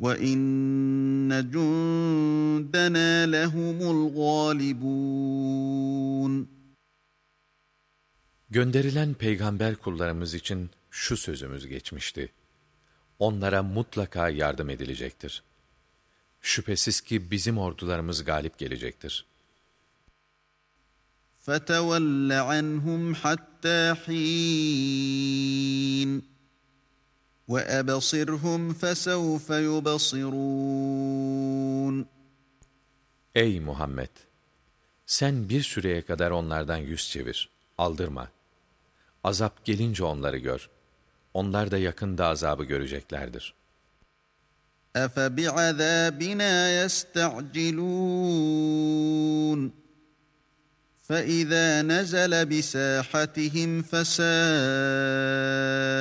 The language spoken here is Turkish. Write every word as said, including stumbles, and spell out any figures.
وَإِنَّ جُندَنَا لَهُمُ الْغَالِبُونَ. Gönderilen peygamber kullarımız için şu sözümüz geçmişti: onlara mutlaka yardım edilecektir. Şüphesiz ki bizim ordularımız galip gelecektir. فَتَوَلَّ عَنْهُمْ حَتَّى حِينٍ وَأَبْصِرْهُمْ فَسَوْفَ يُبْصِرُونَ. Ey Muhammed! Sen bir süreye kadar onlardan yüz çevir, aldırma. Azap gelince onları gör. Onlar da yakında azabı göreceklerdir. أَفَبِعَذَابِنَا يَسْتَعْجِلُونَ فَإِذَا نَزَلَ بِسَاحَتِهِمْ فَسَاءَ